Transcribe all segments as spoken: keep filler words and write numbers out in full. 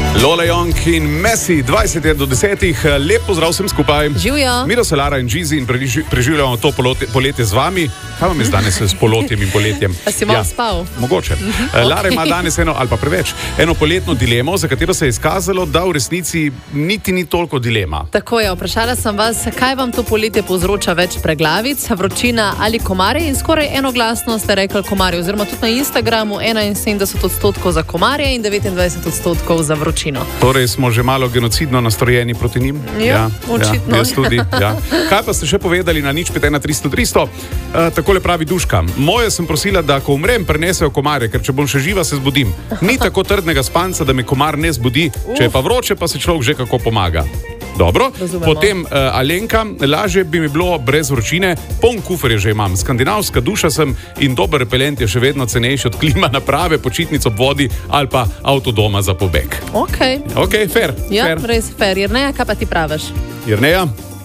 Lola Young in Messi, dvajset do desetih. Lep pozdrav vsem skupaj. Živijo. Miro, Lara in Gizi in preživljamo to poletje, poletje z vami. Kaj vam je danes s polotjem in poletjem? A si malo ja, spal? Mogoče. Uh-huh. Lara ima danes eno, ali pa preveč, eno poletno dilemo, za katero se je izkazalo, da v resnici niti ni toliko dilema. Tako je, vprašala sem vas, kaj vam to poletje povzroča več preglavic, vročina ali komarje, in skoraj enoglasno ste rekli komarje, oziroma tudi na Instagramu enainsedemdeset odstotkov za komarje in devetindvajset odstotkov za vročino. Torej smo že malo genocidno nastrojeni proti njim? Jo, ja, očitno. Ja, jaz tudi, ja. Kaj pa ste še povedali na nič pet ena tristo tristo? Uh, takole pravi Duška. Moje sem prosila, da ko umrem, prenesejo komarje, ker če bom še živa, se zbudim. Ni tako trdnega spanca, da me komar ne zbudi, če je pa vroče, pa se človek že kako pomaga. Dobro, razumemo. Potem uh, Alenka, lažje bi mi bilo brez vročine, poln kufer že imam, skandinavska duša sem in dober repelent je še vedno cenejši od klima naprave, počitnic ob vodi ali pa avto doma za pobeg. Ok. Ok, fair. Ja, fair. Res fair. Jerneja, kaj pa ti praviš? Jerneja?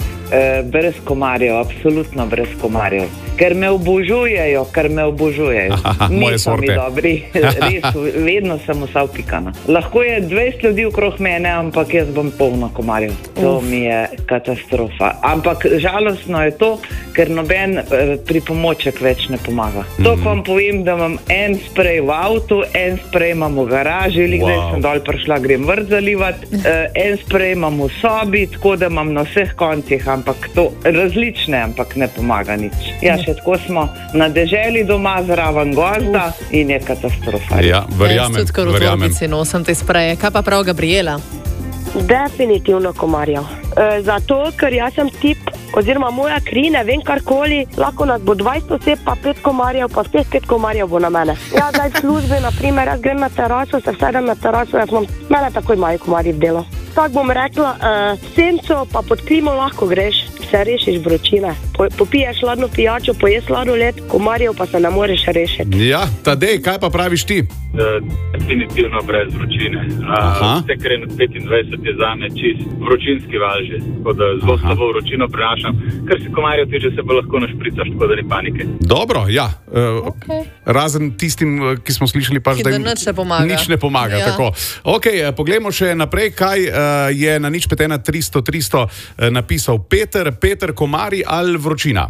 E, brez komarjev, absolutno brez komarjev. Ker me obožujejo, ker me obožujejo. Niso mi dobri, res, vedno sem vsa vpikana. Lahko je dvajset ljudi okrog mene, ampak jaz bom polna komarjev. To Uf. mi je katastrofa. Ampak žalostno je to, ker noben eh, pripomoček več ne pomaga. Mm. To, ko vam povem, da imam en sprej v avtu, en sprej imam v garaži, wow. Zdaj sem dol prišla, grem vrt zalivat, eh, en sprej imam v sobi, tako da imam na vseh koncih, ampak to različne, ampak ne pomaga nič. Ja, še tako smo na deželi doma zraven gozda Uf. in je katastrofa. Ja, verjamem, Jaz tudi verjamem. Nosim te spreje. Kaj pa prav Gabriela? Definitivno komarjev. E, zato, ker jaz sem tip, oziroma moja kri, ne vem karkoli, lahko nas bo dvajset oseb, pa pet komarjev, pa spet pet komarjev bo na mene. Ja, zdaj v službi, naprimer, jaz grem na teraso, se sedem na teraso, jaz imam, mene takoj imajo komarji v delo. Tak bom rekla, uh, senco pa pod klimo lahko greš, se rešiš vročine. Po, popiješ hladno pijačo, poješ sladoled, komarjev pa se ne moreš rešiti. Ja, Tadej, kaj pa praviš ti? Definitivno brez vročine. Vse, kar je nad petindvajset, je zame čist vročinski val že. Tako da zelo slabo vročino prenašam. Kar se komarjev tiče, se pa lahko našpricaš, tako da ni panike. Dobro, ja. Uh, okay. Razen tistim, ki smo slišali pač, da jim nič ne pomaga. Nič ne pomaga, ja. Tako. Ok, poglejmo še naprej, kaj uh, je na nič pet ena tristo tristo uh, napisal Peter. Peter, komarji ali vročina?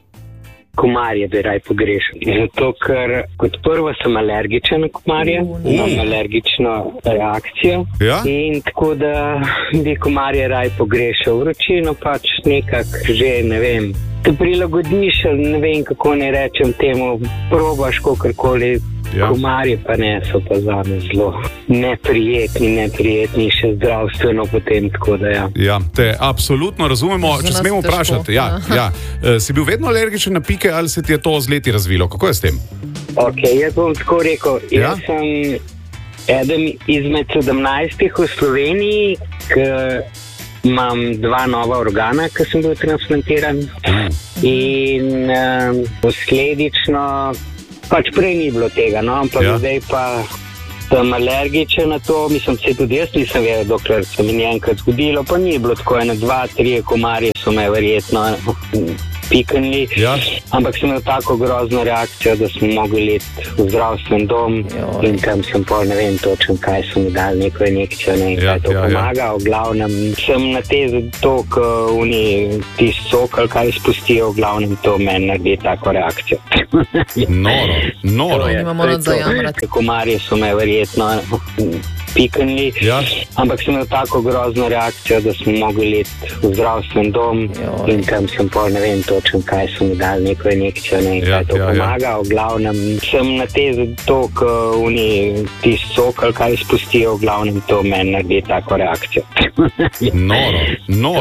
Komarje bi raj pogrešal. Zato, ker kot prvo sem alergičen na komarje, uh. imam alergično reakcijo ja? in tako da bi komarje raj pogrešal. Vročino pač nekak že, ne vem, te prilagodiš, ne vem, kako ne rečem temu, probaš kakorkoli. Ja. Komarje pa ne, so pa zame zelo neprijetni, neprijetni še zdravstveno potem, tako da ja. Ja, te absolutno razumemo, če smemo vprašati. Ja, ja. E, si bil vedno alergičen na pike ali se ti je to z leti razvilo? Kako je s tem? Ok, jaz bom tako rekel, ja? Jaz sem eden izmed sedemnajstih v Sloveniji, ki imam dva nova organa, ki sem bil transplantiran mm. in um, posledično pač prej ni bilo tega, no, ampak ja. Zdaj pa sem alergičen na to, mislim, se tudi jaz nisem vedel, dokler se mi ni enkrat zgodilo, pa ni bilo tako, ene, dva, tri komarje so me verjetno piknili, ja. Ampak sem imel tako grozno reakcijo, da smo mogli iti v zdravstven dom Joj. In tam sem pol, ne vem točno, kaj so mi dali, neko injekcijo, ne vem, ja, kaj to ja, pomaga, ja. V glavnem sem na te to, ko oni tisti sok ali kaj izpustijo, v glavnem to meni naredi tako reakcijo. Noro, noro. Imamo rad zajamrati. Komarje so me verjetno piknili, ja. Ampak sem imel tako grozno reakcijo, da smo mogli iti v zdravstven dom Joj. In tam sem pol, ne vem točno, kaj so mi dali, neko injekcijo, ne vem, ja, kaj to ja, pomaga, ja. V glavnem sem na te to, ko oni tisti sok ali kaj izpustijo, v glavnem to meni naredi tako reakcijo. Noro, noro.